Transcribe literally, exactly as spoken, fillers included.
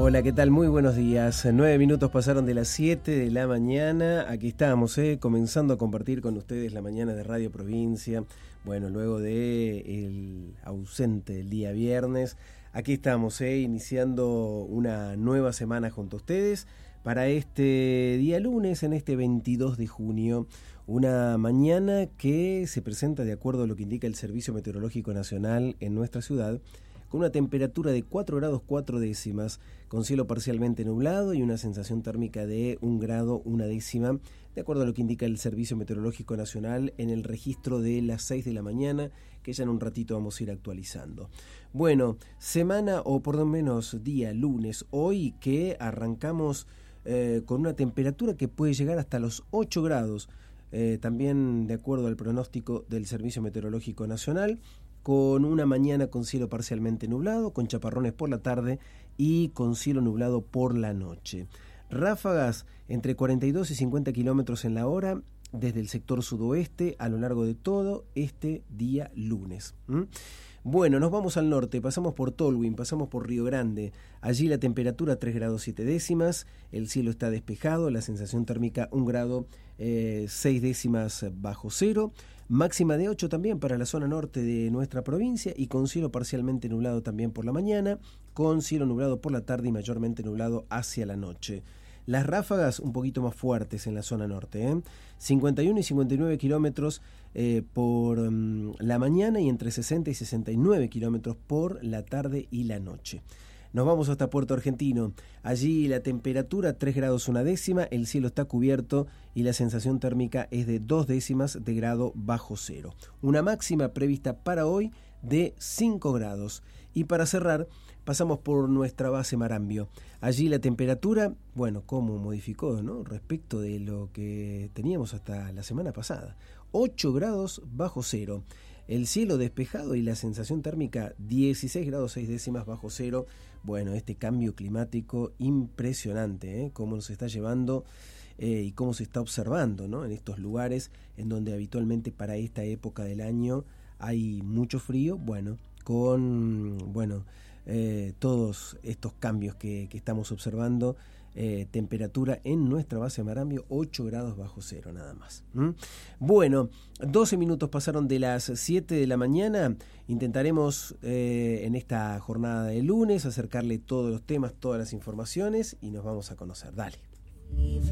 Hola, ¿qué tal? Muy buenos días. Nueve minutos pasaron de las siete de la mañana. Aquí estamos, ¿eh? comenzando a compartir con ustedes la mañana de Radio Provincia. Bueno, luego de el ausente del día viernes, aquí estamos, ¿eh? iniciando una nueva semana junto a ustedes para este día lunes, en este veintidós de junio. Una mañana que se presenta de acuerdo a lo que indica el Servicio Meteorológico Nacional en nuestra ciudad, con una temperatura de cuatro grados cuatro décimas, con cielo parcialmente nublado y una sensación térmica de un grado una décima, de acuerdo a lo que indica el Servicio Meteorológico Nacional en el registro de las seis de la mañana, que ya en un ratito vamos a ir actualizando. Bueno, semana o por lo menos día lunes, hoy que arrancamos eh, con una temperatura que puede llegar hasta los ocho grados, eh, también de acuerdo al pronóstico del Servicio Meteorológico Nacional, con una mañana con cielo parcialmente nublado, con chaparrones por la tarde y con cielo nublado por la noche. Ráfagas entre cuarenta y dos y cincuenta kilómetros en la hora desde el sector sudoeste a lo largo de todo este día lunes. ¿Mm? Bueno, nos vamos al norte, pasamos por Tolwyn, pasamos por Río Grande. Allí la temperatura tres grados siete décimas, el cielo está despejado, la sensación térmica un grado eh, seis décimas bajo cero. Máxima de ocho también para la zona norte de nuestra provincia y con cielo parcialmente nublado también por la mañana, con cielo nublado por la tarde y mayormente nublado hacia la noche. Las ráfagas un poquito más fuertes en la zona norte, ¿eh? cincuenta y uno y cincuenta y nueve kilómetros eh, por um, la mañana y entre sesenta y sesenta y nueve kilómetros por la tarde y la noche. Nos vamos hasta Puerto Argentino. Allí la temperatura tres grados una décima, el cielo está cubierto y la sensación térmica es de dos décimas de grado bajo cero. Una máxima prevista para hoy de cinco grados. Y para cerrar, pasamos por nuestra base Marambio. Allí la temperatura, bueno, cómo modificó, ¿no? Respecto de lo que teníamos hasta la semana pasada. ocho grados bajo cero. El cielo despejado y la sensación térmica dieciséis grados seis décimas bajo cero. Bueno, este cambio climático impresionante, ¿eh? Cómo nos está llevando eh, y cómo se está observando, ¿no? En estos lugares en donde habitualmente para esta época del año hay mucho frío, bueno, con bueno eh, todos estos cambios que, que estamos observando. Eh, temperatura en nuestra base Marambio ocho grados bajo cero nada más. ¿Mm? Bueno, doce minutos pasaron de las siete de la mañana. Intentaremos eh, en esta jornada de lunes acercarle todos los temas, todas las informaciones y nos vamos a conocer. Dale.